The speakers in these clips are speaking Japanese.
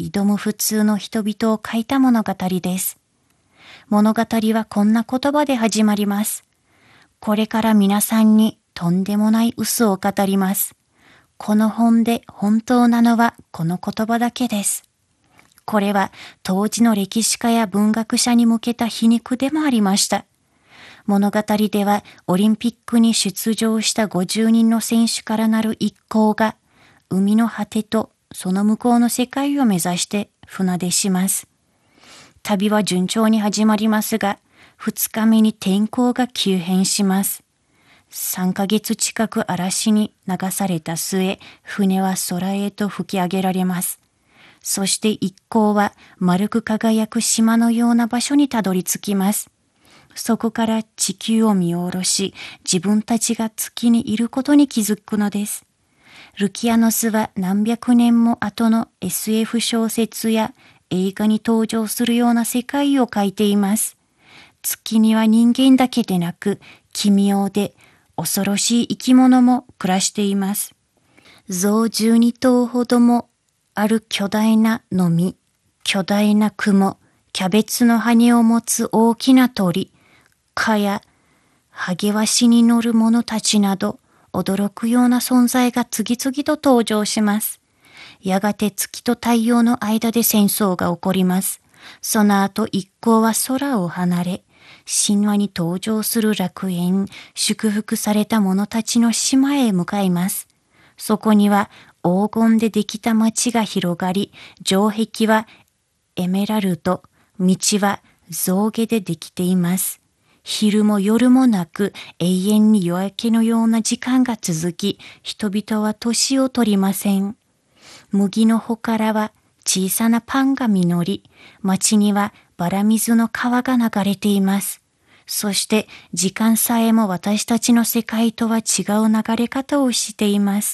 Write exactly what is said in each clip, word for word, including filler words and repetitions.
挑む普通の人々を書いた物語です。物語はこんな言葉で始まります。これから皆さんにとんでもない嘘を語ります。この本で本当なのはこの言葉だけです。これは当時の歴史家や文学者に向けた皮肉でもありました。物語ではオリンピックに出場したごじゅうにんの選手からなる一行が海の果てとその向こうの世界を目指して船出します。旅は順調に始まりますが、ふつかめに天候が急変します。さんかげつ近く嵐に流された末、船は空へと吹き上げられます。そして一行は丸く輝く島のような場所にたどり着きます。そこから地球を見下ろし、自分たちが月にいることに気づくのです。ルキアノスは何百年も後の エスエフ 小説や映画に登場するような世界を描いています。月には人間だけでなく、奇妙で恐ろしい生き物も暮らしています。象じゅうに頭ほどもある巨大なノミ、巨大なクモ、キャベツの羽を持つ大きな鳥、蚊やハゲワシに乗る者たちなど、驚くような存在が次々と登場します。やがて月と太陽の間で戦争が起こります。その後一行は空を離れ、神話に登場する楽園、祝福された者たちの島へ向かいます。そこには黄金でできた町が広がり、城壁はエメラルド、道は象牙でできています。昼も夜もなく永遠に夜明けのような時間が続き、人々は年を取りません。麦の穂からは小さなパンが実り、町にはバラ水の川が流れています。そして時間さえも私たちの世界とは違う流れ方をしています。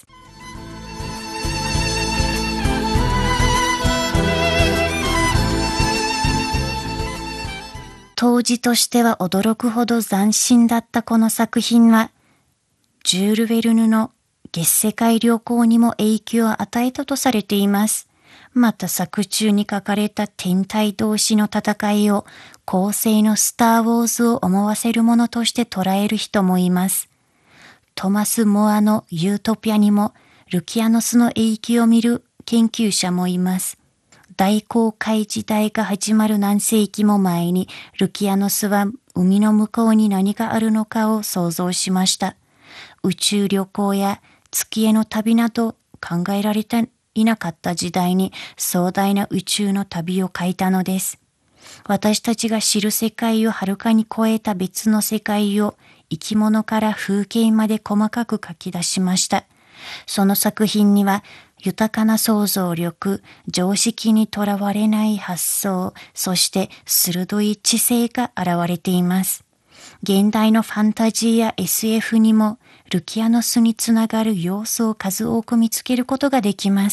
当時としては驚くほど斬新だったこの作品は、ジュール・ヴェルヌの月世界旅行にも影響を与えたとされています。また作中に書かれた天体同士の戦いを後世のスター・ウォーズを思わせるものとして捉える人もいます。トマス・モアのユートピアにもルキアノスの影響を見る研究者もいます。大航海時代が始まる何世紀も前に、ルキアノスは海の向こうに何があるのかを想像しました。宇宙旅行や月への旅など考えられていなかった時代に壮大な宇宙の旅を書いたのです。私たちが知る世界をはるかに超えた別の世界を生き物から風景まで細かく書き出しました。その作品には豊かな想像力、常識にとらわれない発想、そして鋭い知性が現れています。現代のファンタジーや エスエフ にもルキアノスにつながる要素を数多く見つけることができます。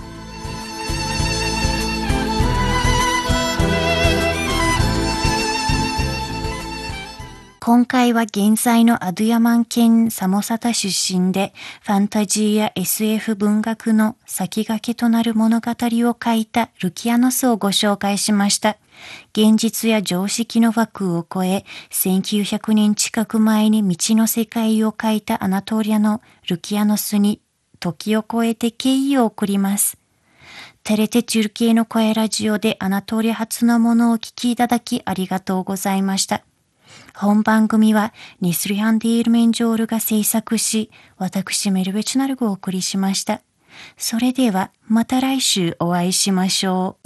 今回は現在のアドゥヤマン県サモサタ出身で、ファンタジーや エスエフ 文学の先駆けとなる物語を書いたルキアノスをご紹介しました。現実や常識の枠を超え、せんきゅうひゃくねん近く前に未知の世界を書いたアナトリアのルキアノスに時を超えて敬意を送ります。テレテチュルケの声ラジオでアナトリア初のものをお聞きいただきありがとうございました。本番組はニスリハンディールメンジョールが制作し、私メルベチナルがお送りしました。それではまた来週お会いしましょう。